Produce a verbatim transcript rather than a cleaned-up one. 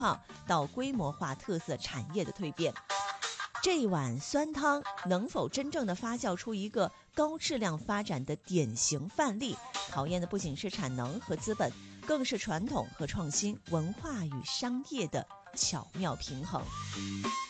化到规模化特色产业的蜕变。这一碗酸汤能否真正的发酵出一个高质量发展的典型范例，考验的不仅是产能和资本，更是传统和创新、文化与商业的巧妙平衡。